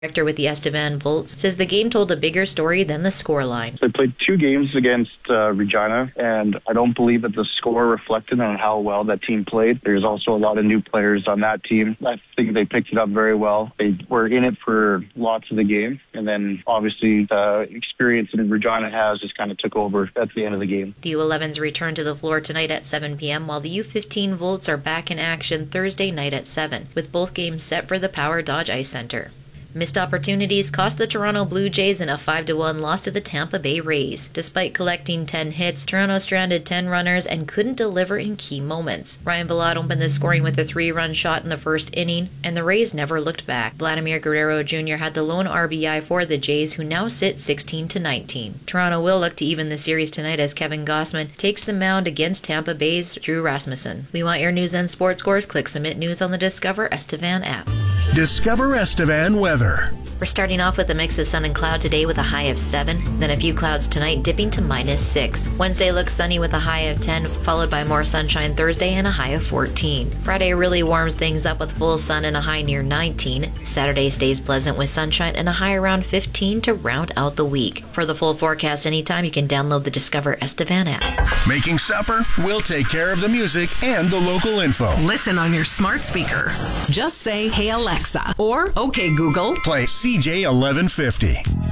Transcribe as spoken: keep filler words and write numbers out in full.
Director with the Estevan Volts says the game told a bigger story than the scoreline. They played two games against uh, Regina, and I don't believe that the score reflected on how well that team played. There's also a lot of new players on that team. I think they picked it up very well. They were in it for lots of the game, and then obviously the experience that Regina has just kind of took over at the end of the game. The U elevens return to the floor tonight at seven p.m., while the U fifteen Volts are back in action Thursday night at seven, with both games set for the Power Dodge Ice Center. Missed opportunities cost the Toronto Blue Jays in a five to one loss to the Tampa Bay Rays. Despite collecting ten hits, Toronto stranded ten runners and couldn't deliver in key moments. Ryan Vilade opened the scoring with a three-run shot in the first inning, and the Rays never looked back. Vladimir Guerrero Junior had the lone R B I for the Jays, who now sit sixteen to nineteen. Toronto will look to even the series tonight as Kevin Gossman takes the mound against Tampa Bay's Drew Rasmussen. We want your news and sports scores. Click Submit News on the Discover Estevan app. Discover Estevan weather. We're starting off with a mix of sun and cloud today with a high of seven, then a few clouds tonight dipping to minus six. Wednesday looks sunny with a high of ten, followed by more sunshine Thursday and a high of fourteen. Friday really warms things up with full sun and a high near nineteen. Saturday stays pleasant with sunshine and a high around fifteen to round out the week. For the full forecast anytime, you can download the Discover Estevan app. Making supper? We'll take care of the music and the local info. Listen on your smart speaker. Just say, "Hey Alexa," or "Okay Google." Play C J eleven fifty.